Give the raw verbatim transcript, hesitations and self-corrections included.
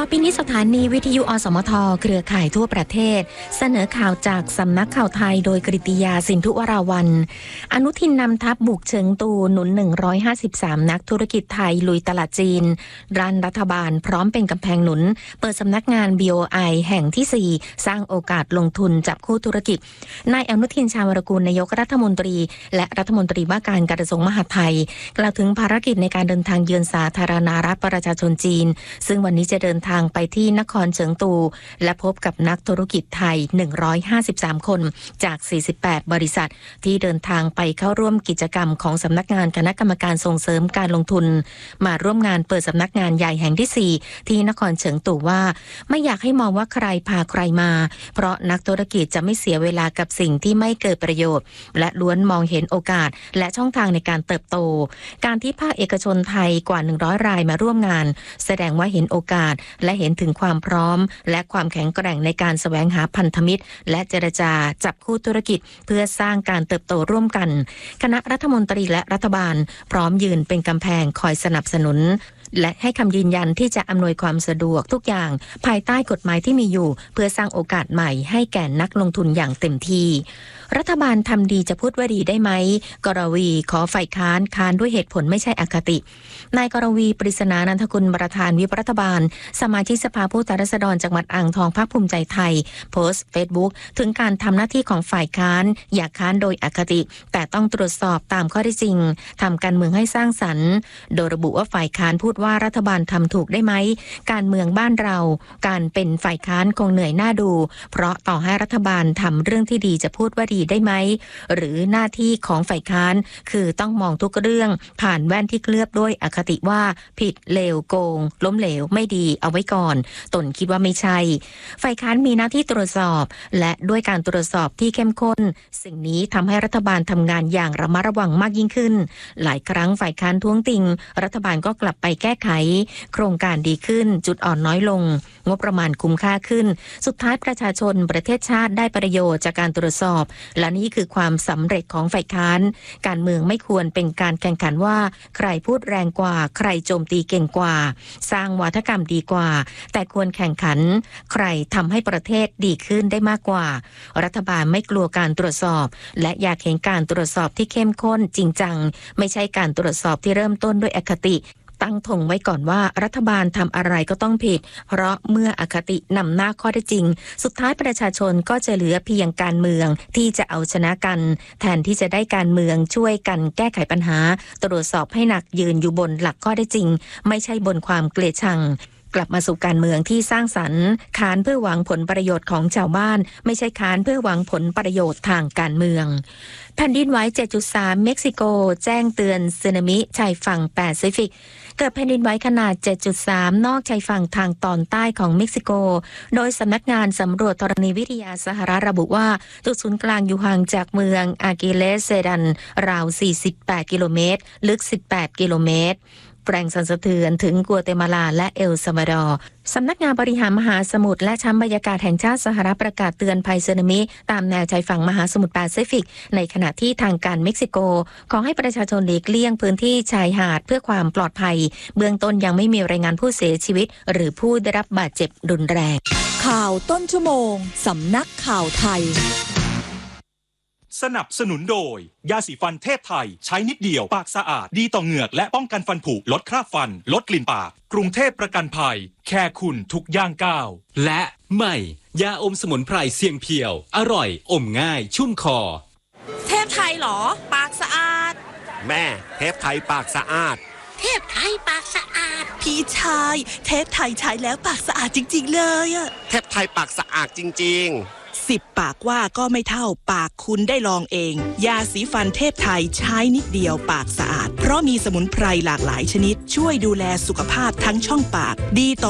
ต่อไปนี้สถานีวิทยุอสมทเครือข่ายทั่วประเทศเสนอข่าวจากสำนักข่าวไทยโดยกฤติยาสินธุวราวัลย์อนุทินนำทัพบุกเฉิงตูหนุนหนึ่งร้อยห้าสิบสามนักธุรกิจไทยลุยตลาดจีนรันรัฐบาลพร้อมเป็นกำแพงหนุนเปิดสำนักงาน บี โอ ไอ แห่งที่สี่สร้างโอกาสลงทุนจับคู่ธุรกิจนายอนุทินชาญวรกูลนายกรัฐมนตรีและรัฐมนตรีว่าการกระทรวงมหาดไทยกล่าวถึงภารกิจในการเดินทางเยือนสาธารณรัฐประชาชนจีนซึ่งวันนี้จะเดินทางไปที่นครเฉิงตูและพบกับนักธุรกิจไทยหนึ่งร้อยห้าสิบสามคนจากสี่สิบแปดบริษัทที่เดินทางไปเข้าร่วมกิจกรรมของสำนักงานคณะกรรมการส่งเสริมการลงทุนมาร่วมงานเปิดสำนักงานใหญ่แห่งที่สี่ที่นครเฉิงตูว่าไม่อยากให้มองว่าใครพาใครมาเพราะนักธุรกิจจะไม่เสียเวลากับสิ่งที่ไม่เกิดประโยชน์และล้วนมองเห็นโอกาสและช่องทางในการเติบโตการที่ภาคเอกชนไทยกว่าหนึ่งร้อยรายมาร่วมงานแสดงว่าเห็นโอกาสและเห็นถึงความพร้อมและความแข็งแกร่งในการแสวงหาพันธมิตรและเจรจาจับคู่ธุรกิจเพื่อสร้างการเติบโตร่วมกันคณะรัฐมนตรีและรัฐบาลพร้อมยืนเป็นกำแพงคอยสนับสนุนและให้คำยืนยันที่จะอำนวยความสะดวกทุกอย่างภายใต้กฎหมายที่มีอยู่เพื่อสร้างโอกาสใหม่ให้แก่นักลงทุนอย่างเต็มที่รัฐบาลทำดีจะพูดว่าดีได้ไหมกรวีขอฝ่ายค้านค้านด้วยเหตุผลไม่ใช่อคตินายกรวีปริศนานันทกุลประธานวิปรัฐบาลสมาชิกสภาผู้แทนราษฎรจังหวัดอ่างทองพรรคภูมิใจไทยโพสต์เฟซบุ๊กถึงการทำหน้าที่ของฝ่ายค้านอย่าค้านโดยอคติแต่ต้องตรวจสอบตามข้อเท็จจริงทำการเมืองให้สร้างสรรค์โดยระบุว่าฝ่ายค้านพูดว่ารัฐบาลทำถูกได้ไหมการเมืองบ้านเราการเป็นฝ่ายค้านคงเหนื่อยหน้าดูเพราะต่อให้รัฐบาลทำเรื่องที่ดีจะพูดว่าดีได้ไหมหรือหน้าที่ของฝ่ายค้านคือต้องมองทุกเรื่องผ่านแว่นที่เคลือบด้วยอคติว่าผิดเลวโกงล้มเหลวไม่ดีเอาไว้ก่อนตนคิดว่าไม่ใช่ฝ่ายค้านมีหน้าที่ตรวจสอบและด้วยการตรวจสอบที่เข้มข้นสิ่งนี้ทำให้รัฐบาลทำงานอย่างระมัดระวังมากยิ่งขึ้นหลายครั้งฝ่ายค้านท้วงติงรัฐบาลก็กลับไปแก้ไขโครงการดีขึ้นจุดอ่อนน้อยลงงบประมาณคุ้มค่าขึ้นสุดท้ายประชาชนประเทศชาติได้ประโยชน์จากการตรวจสอบและนี่คือความสำเร็จของฝ่ายค้านการเมืองไม่ควรเป็นการแข่งขันว่าใครพูดแรงกว่าใครโจมตีเก่งกว่าสร้างวาทกรรมดีกว่าแต่ควรแข่งขันใครทำให้ประเทศดีขึ้นได้มากกว่ารัฐบาลไม่กลัวการตรวจสอบและอยากเห็นการตรวจสอบที่เข้มข้นจริงจังไม่ใช่การตรวจสอบที่เริ่มต้นด้วยอคติตั้งธงไว้ก่อนว่ารัฐบาลทำอะไรก็ต้องผิดเพราะเมื่ออคตินำหน้าข้อเท็จจริงสุดท้ายประชาชนก็จะเหลือเพียงการเมืองที่จะเอาชนะกันแทนที่จะได้การเมืองช่วยกันแก้ไขปัญหาตรวจสอบให้หนักยืนอยู่บนหลักข้อเท็จจริงไม่ใช่บนความเกลียดชังกลับมาสู่การเมืองที่สร้างสรรค์ค้านเพื่อหวังผลประโยชน์ของชาวบ้านไม่ใช่ค้านเพื่อหวังผลประโยชน์ทางการเมืองแผ่นดินไหว เจ็ดจุดสาม เม็กซิโกแจ้งเตือนสึนามิชายฝั่งแปซิฟิกเกิดแผ่นดินไหวขนาด เจ็ดจุดสาม นอกชายฝั่งทางตอนใต้ของเม็กซิโกโดยสำนักงานสำรวจธรณีวิทยาสหรัฐระบุว่าจุดศูนย์กลางอยู่ห่างจากเมืองอากิเลสเซดันราวสี่สิบแปดกิโลเมตรลึกสิบแปดกิโลเมตรแรงสั่นสะเทือนถึงกัวเตมาลาและเอลซัลวาดอร์สำนักงานบริหารมหาสมุทรและชั้นบรรยากาศแห่งชาติสหรัฐประกาศเตือนภัยสึนามิตามแนวชายฝั่งมหาสมุทรแปซิฟิกในขณะที่ทางการเม็กซิโกขอให้ประชาชนหลีกเลี่ยงพื้นที่ชายหาดเพื่อความปลอดภัยเบื้องต้นยังไม่มีรายงานผู้เสียชีวิตหรือผู้ได้รับบาดเจ็บรุนแรงข่าวต้นชั่วโมงสำนักข่าวไทยสนับสนุนโดยยาสีฟันเทพไทยใช้นิดเดียวปากสะอาดดีต่อเหงือกและป้องกันฟันผุลดคราบฟันลดกลิ่นปากกรุงเทพประกันภัยแค่คุณทุกย่างก้าวและใหม่ยาอมสมุนไพรเสียงเพียวอร่อยอมง่ายชุ่มคอเทพไทยหรอปากสะอาดแม่เทพไทยปากสะอาดเทพไทยปากสะอาดพี่ชายเทพไทยใช้แล้วปากสะอาดจริงๆเลยอะเทพไทยปากสะอาดจริงๆสิบปากว่าก็ไม่เท่าปากคุณได้ลองเองยาสีฟันเทพไทยใช้นิดเดียวปากสะอาดเพราะมีสมุนไพรหลากหลายชนิดช่วยดูแลสุขภาพทั้งช่องปากดีต่อ